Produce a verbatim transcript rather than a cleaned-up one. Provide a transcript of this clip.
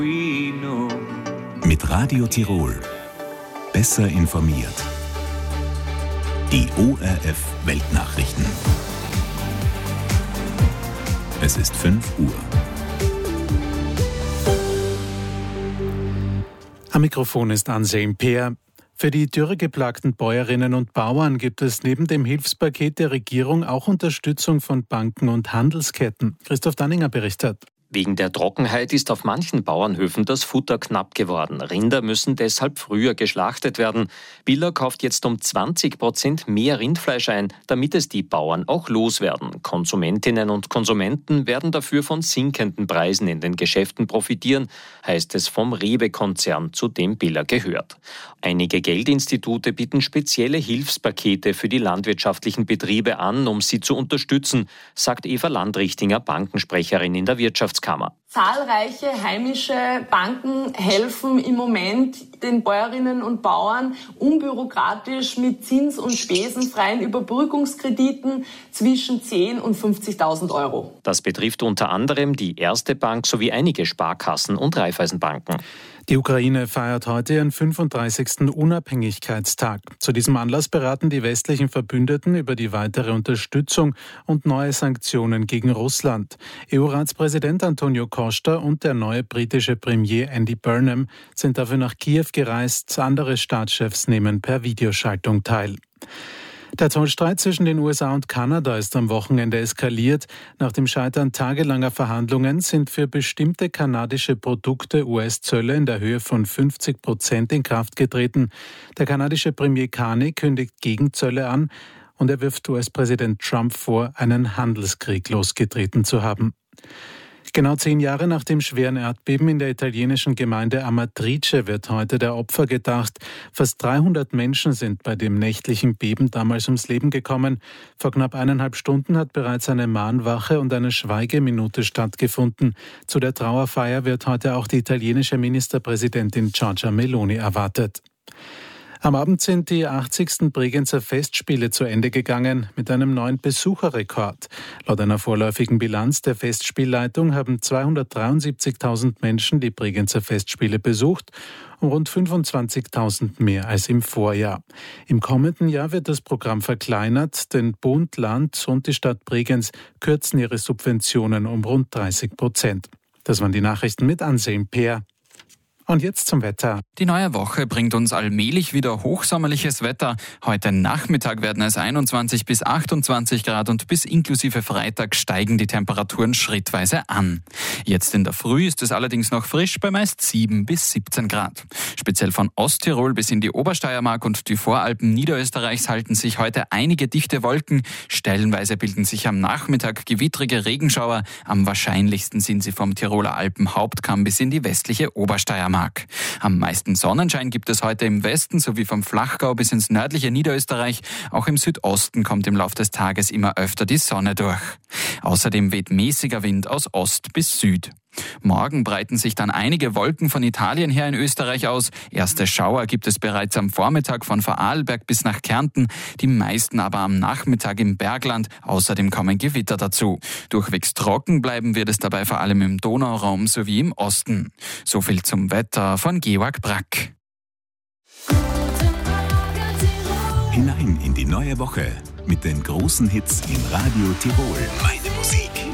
Mit Radio Tirol. Besser informiert. Die O R F Weltnachrichten. Es ist fünf Uhr. Am Mikrofon ist Anselm Peer. Für die dürregeplagten Bäuerinnen und Bauern gibt es neben dem Hilfspaket der Regierung auch Unterstützung von Banken und Handelsketten. Christoph Danninger berichtet. Wegen der Trockenheit ist auf manchen Bauernhöfen das Futter knapp geworden. Rinder müssen deshalb früher geschlachtet werden. Billa kauft jetzt um zwanzig Prozent mehr Rindfleisch ein, damit es die Bauern auch loswerden. Konsumentinnen und Konsumenten werden dafür von sinkenden Preisen in den Geschäften profitieren, heißt es vom Rewe-Konzern, zu dem Billa gehört. Einige Geldinstitute bieten spezielle Hilfspakete für die landwirtschaftlichen Betriebe an, um sie zu unterstützen, sagt Eva Landrichtinger, Bankensprecherin in der Wirtschaftskammer. Zahlreiche heimische Banken helfen im Moment den Bäuerinnen und Bauern unbürokratisch mit zins- und spesenfreien Überbrückungskrediten zwischen zehntausend und fünfzigtausend Euro. Das betrifft unter anderem die Erste Bank sowie einige Sparkassen und Raiffeisenbanken. Die Ukraine feiert heute ihren fünfunddreißigsten Unabhängigkeitstag. Zu diesem Anlass beraten die westlichen Verbündeten über die weitere Unterstützung und neue Sanktionen gegen Russland. E U-Ratspräsident Antonio Costa und der neue britische Premier Andy Burnham sind dafür nach Kiew gereist. Andere Staatschefs nehmen per Videoschaltung teil. Der Zollstreit zwischen den U S A und Kanada ist am Wochenende eskaliert. Nach dem Scheitern tagelanger Verhandlungen sind für bestimmte kanadische Produkte U S-Zölle in der Höhe von fünfzig Prozent in Kraft getreten. Der kanadische Premier Carney kündigt Gegenzölle an und er wirft U S-Präsident Trump vor, einen Handelskrieg losgetreten zu haben. Genau zehn Jahre nach dem schweren Erdbeben in der italienischen Gemeinde Amatrice wird heute der Opfer gedacht. Fast dreihundert Menschen sind bei dem nächtlichen Beben damals ums Leben gekommen. Vor knapp eineinhalb Stunden hat bereits eine Mahnwache und eine Schweigeminute stattgefunden. Zu der Trauerfeier wird heute auch die italienische Ministerpräsidentin Giorgia Meloni erwartet. Am Abend sind die achtzigsten Bregenzer Festspiele zu Ende gegangen mit einem neuen Besucherrekord. Laut einer vorläufigen Bilanz der Festspielleitung haben zweihundertdreiundsiebzigtausend Menschen die Bregenzer Festspiele besucht, um rund fünfundzwanzigtausend mehr als im Vorjahr. Im kommenden Jahr wird das Programm verkleinert, denn Bund, Land und die Stadt Bregenz kürzen ihre Subventionen um rund dreißig Prozent. Das waren die Nachrichten mit Anselm Peer. Und jetzt zum Wetter. Die neue Woche bringt uns allmählich wieder hochsommerliches Wetter. Heute Nachmittag werden es einundzwanzig bis achtundzwanzig Grad und bis inklusive Freitag steigen die Temperaturen schrittweise an. Jetzt in der Früh ist es allerdings noch frisch bei meist sieben bis siebzehn Grad. Speziell von Osttirol bis in die Obersteiermark und die Voralpen Niederösterreichs halten sich heute einige dichte Wolken. Stellenweise bilden sich am Nachmittag gewittrige Regenschauer. Am wahrscheinlichsten sind sie vom Tiroler Alpenhauptkamm bis in die westliche Obersteiermark. Am meisten Sonnenschein gibt es heute im Westen sowie vom Flachgau bis ins nördliche Niederösterreich. Auch im Südosten kommt im Laufe des Tages immer öfter die Sonne durch. Außerdem weht mäßiger Wind aus Ost bis Süd. Morgen breiten sich dann einige Wolken von Italien her in Österreich aus. Erste Schauer gibt es bereits am Vormittag von Vorarlberg bis nach Kärnten, die meisten aber am Nachmittag im Bergland. Außerdem kommen Gewitter dazu. Durchwegs trocken bleiben wird es dabei vor allem im Donauraum sowie im Osten. So viel zum Wetter von Georg Brack. Hinein in die neue Woche mit den großen Hits in Radio Tirol. Meine Musik.